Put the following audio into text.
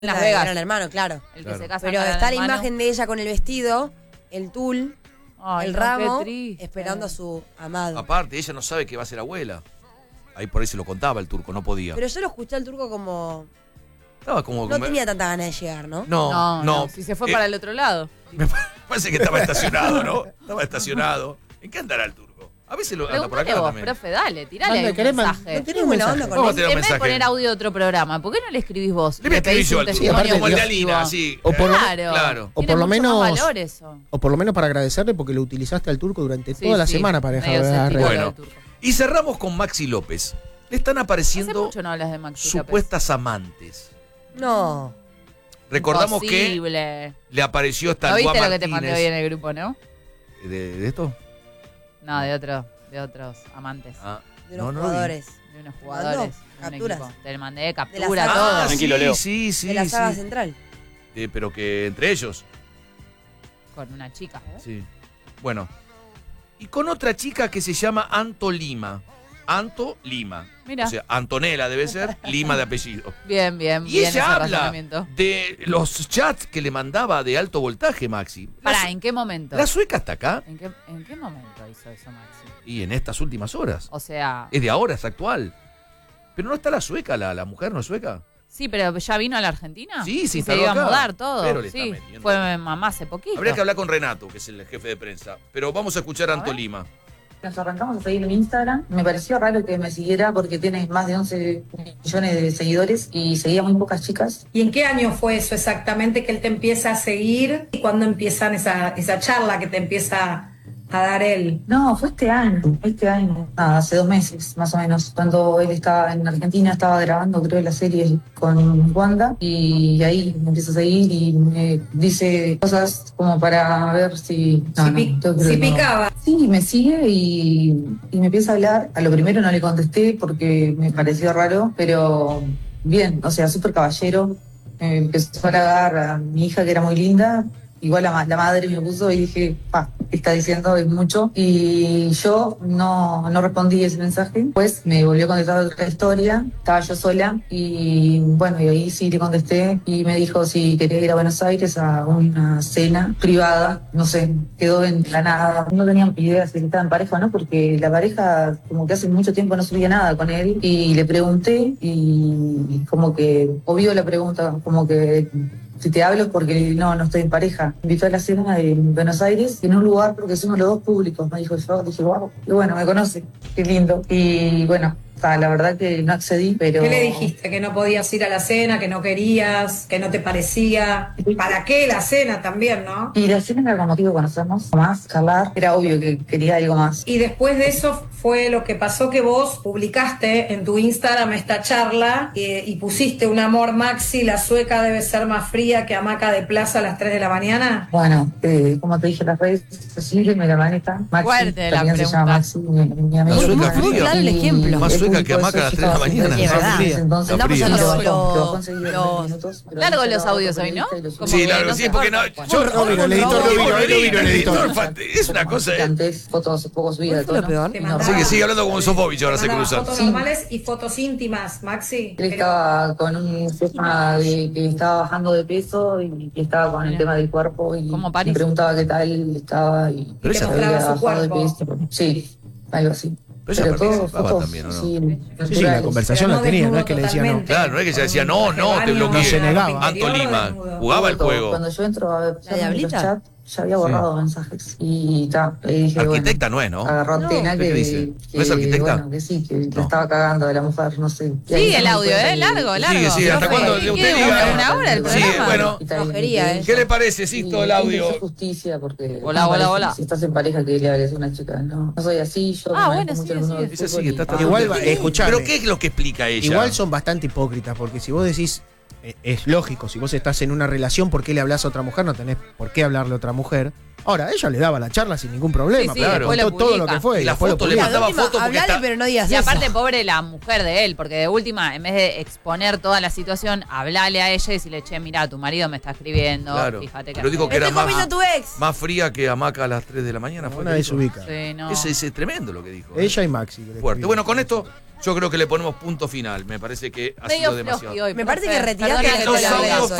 Las Vegas. Gran Hermano, claro. El que se casa Pero con está la hermano. imagen de ella con el vestido, el tul, Ay, el no, ramo, qué triste. esperando a su amado. Aparte, ella no sabe que va a ser abuela. Ahí por ahí se lo contaba el turco, no podía. Pero yo lo escuché al turco como... Estaba como... No tenía tanta ganas de llegar, ¿no? No. Si se fue para el otro lado. Me parece que estaba estacionado, ¿no? Estaba estacionado. ¿En qué andará el turco? A veces lo anda por Preguntale acá vos, también. profe, dale, tirale ahí un ¿Querés mensaje. ¿No tenés un mensaje? onda con Vamos a él. tener un En vez de mensaje. poner audio de otro programa, ¿por qué no le escribís vos? Le voy a escribir pedís yo un al turco. testimonio Como el de exclusivo. Alina, sí. O por lo- Claro. O Tiene por lo mucho más menos- valor eso. O por lo menos para agradecerle porque lo utilizaste al turco durante Sí, toda la sí, semana para medio dejar de sentido regalar. Bueno. del turco. Y cerramos con Maxi López. Le están Hace apareciendo mucho no hablas de Maxi supuestas amantes. No. Recordamos Imposible. que le apareció esta ¿No Alba viste lo que te mandé hoy Martínez. en el grupo, no? ¿De esto? No, de otros amantes. Ah, De los no, no lo vi. jugadores. De unos jugadores. de un capturas. equipo. Te mandé la captura, saga. todo. Tranquilo, Leo. Sí, sí, de la sí. saga central. Pero que entre ellos. Con una chica. Sí. Bueno. Y con otra chica que se llama Anto Lima. Anto Lima. Mira. O sea, Antonella debe ser, Lima de apellido. Bien, bien, Y bien ese ella habla razonamiento. de los chats que le mandaba de alto voltaje, Maxi. Pará, ¿en qué momento? La sueca está acá ¿En qué momento hizo eso Maxi? y en estas últimas horas. O sea, Es de ahora, es actual. Pero no está la sueca, la mujer no es sueca. sí, pero ¿ya vino a la Argentina? Sí, sí, Y se instaló iba acá. a mudar todo. Pero le está Sí, metiendo. fue mamá hace poquito. Habría que hablar con Renato, que es el jefe de prensa. Pero vamos a escuchar a Anto ver. Lima. Nos arrancamos a seguir en Instagram. Me pareció raro que me siguiera porque tiene más de 11 millones de seguidores y seguía muy pocas chicas. ¿Y en qué año fue eso exactamente que él te empieza a seguir? ¿Y cuándo empiezan esa charla que te empieza a dar él? No, fue este año, hace 2 meses más o menos, cuando él estaba en Argentina, estaba grabando creo la serie con Wanda y ahí me empieza a seguir y me dice cosas como para ver si... yo creo Si que no. picaba. Sí, me sigue y me empieza a hablar. A lo primero no le contesté porque me pareció raro, pero bien, o sea, súper caballero. Me empezó a halagar a mi hija que era muy linda. Igual la madre me puso y dije, está diciendo es mucho. Y yo no respondí ese mensaje. Pues me volvió a contestar otra historia. Estaba yo sola y bueno, y ahí sí le contesté y me dijo si quería ir a Buenos Aires a una cena privada. No sé, quedó en la nada. No tenían idea si estaba en pareja o no, porque la pareja como que hace mucho tiempo no subía nada con él. Y le pregunté y como que obvio la pregunta, como que... Si te hablo porque no estoy en pareja. Me invitó a la cena en Buenos Aires, en un lugar porque somos los dos públicos, me dijo yo. Dije, wow, y bueno, me conoce, qué lindo. Y bueno, la verdad que no accedí, pero... ¿Qué le dijiste? ¿Que no podías ir a la cena? ¿Que no querías? ¿Que no te parecía? ¿Para qué la cena también, no? Y la cena era como que conocernos más, charlar. Era obvio que quería algo más. Y después de eso fue lo que pasó que vos publicaste en tu Instagram esta charla y pusiste un amor Maxi, la sueca debe ser más fría que hamaca de plaza a las 3 de la mañana. Bueno, como te dije, las redes sociales me la manejan. Maxi, Fuerte la también se llama Maxi, mi amigo. La sueca Muy fría. claro el ejemplo. Más Él sueca publicó que hamaca a las 3 de la eso, yo mañana. estaba Es verdad. feliz, entonces, Está fría. lo conseguí en los- 10 minutos, pero Largo hice los la audios otra hoy, ¿no? periodista y lo Como Sí, que claro, no sí, se porque no. corta. El editor lo vino, el editor. Es una cosa. Antes, fotos poco subidas de fue lo tono. peor? Te Y no, mandaba- Sigue hablando como Sofovich, ahora se Mandaba cruzan. fotos Sí. normales y fotos íntimas, Maxi. Él estaba con un tema de que estaba bajando de peso y estaba con el Mira. tema del cuerpo y Como me París. preguntaba qué tal estaba y Pero que ella- había mostraba su bajado de cuerpo. peso. Sí, algo así. Pero ella participaba también, ¿o no? sí, Sí, la naturales. conversación Pero la tenía, no desnudo es que le decía no. totalmente. Claro, no es que ella decía, no, te bloqueé. No se negaba. Anto Lima jugaba el Todo. juego. Cuando yo entro a ver ¿La diablita? los chats, ya había borrado mensajes. Y ahí dije, Arquitecta bueno, no es, ¿no? agarró antena ¿qué que, dice? que, ¿No es arquitecta? bueno, que sí, que No. la estaba cagando de la mujer, no sé. Y ahí Sí, se el me di audio, cuenta que- largo. Sí, ¿hasta Profe, cuándo ¿qué usted quiere? diga? ¿Una hora el Sí, programa? bueno. Flojería, ¿Qué le parece, Sixto, el audio? Es justicia porque... Hola, hola, hola. Si estás en pareja que le hables a una chica, no soy así, yo Ah, me bueno, manejo mucho sigue, en el mundo sigue. del Esa fútbol sí, está y- tratando Igual, de- escuchame. ¿Pero qué es lo que explica ella? Igual son bastante hipócritas, porque si vos decís, es lógico, si vos estás en una relación, ¿por qué le hablas a otra mujer? No tenés por qué hablarle a otra mujer. Ahora, ella le daba la charla sin ningún problema, Sí, pero después lo contó todo lo publica. que fue. Y la después lo foto le publica. mandaba De última, foto porque hablale, está- pero no digas Y eso. aparte, pobre la mujer de él, porque de última, en vez de exponer toda la situación, hablale a ella y decirle, che, mira, tu marido me está escribiendo, Claro. fíjate que... Pero digo que Me era estoy más- comiendo tu ex. Más fría que hamaca a las 3 de la mañana. Fue Una que vez dijo. ubica. Sí, no. Ese es tremendo lo que dijo. Ella y Maxi. que le Fuerte. escribió. Bueno, con esto yo creo que le ponemos punto final. Me parece que ha Medio sido demasiado. floji hoy, Me parece que profe. retiraste Perdóname que que te te la lo hagas diga. hoy.